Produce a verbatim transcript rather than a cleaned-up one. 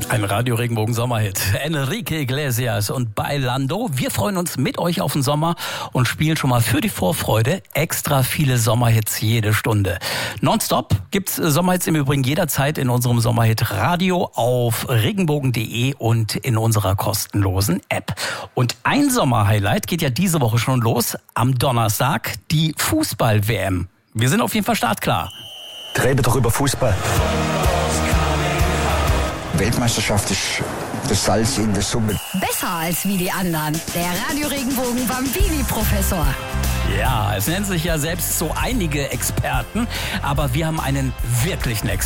Ein Radio-Regenbogen-Sommerhit. Enrique Iglesias und Bailando. Wir freuen uns mit euch auf den Sommer und spielen schon mal für die Vorfreude extra viele Sommerhits jede Stunde. Nonstop gibt's Sommerhits im Übrigen jederzeit in unserem Sommerhit Radio auf regenbogen punkt de und in unserer kostenlosen App. Und ein Sommerhighlight geht ja diese Woche schon los. Am Donnerstag die Fußball-W M. Wir sind auf jeden Fall startklar. Rede doch über Fußball. Weltmeisterschaft ist das Salz in der Suppe. Besser als wie die anderen. Der Radio-Regenbogen Bambini-Professor. Ja, es nennen sich ja selbst so einige Experten, aber wir haben einen wirklichen Experten.